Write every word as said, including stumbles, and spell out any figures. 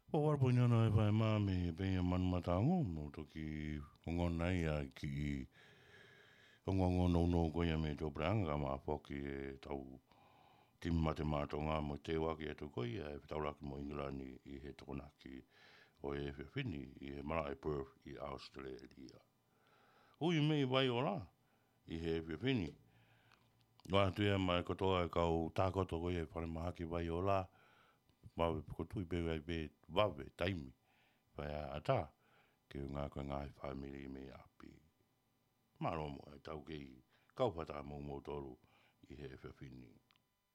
O warpo nyana e whae mā me peia manmatango no toki ongo nei a ki ongo ongo no no koia me tō pranga ma poki e tau tim mate mātonga mo te waki e tō koia e tauraki mo Ingilani i he tokonaki o e whiwhini i he mara e Perth i Australia. Hui mei vai o la i he whiwhini. Noa tuia mai kotoa e kau tākoto koia e whare mahaki vai o la mawe kotui pe wai pe wawe taimi whai a ata ke ngā koe ngā whamiri me api. Maro mo e tau kei kaupata mō mō toru i he whiwhini.